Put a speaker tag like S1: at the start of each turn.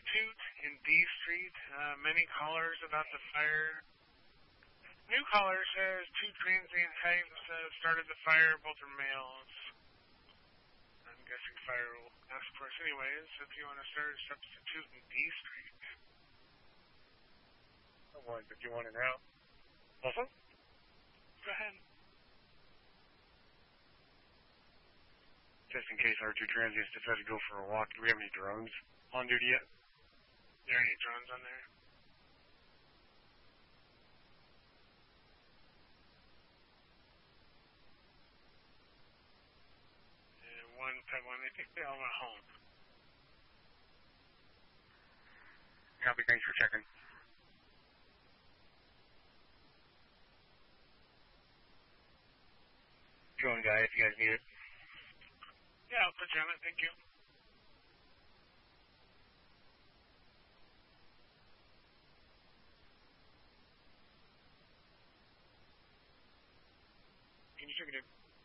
S1: Substitute in D Street. Many callers about the fire. New caller says 2 transient types started the fire. Both are males. I'm guessing fire will ask for us anyways. If you want to start a substitute in D Street.
S2: 151 and out. Also?
S1: Go ahead.
S2: Just in case our 2 transients decide to go for a walk, do we have any drones on duty yet?
S1: There are any drones on there? And 151, I think they all went home.
S2: Copy, thanks for checking. Drone guy, if you guys need it.
S1: Yeah, I'll put you on it, thank you. Can you check it in?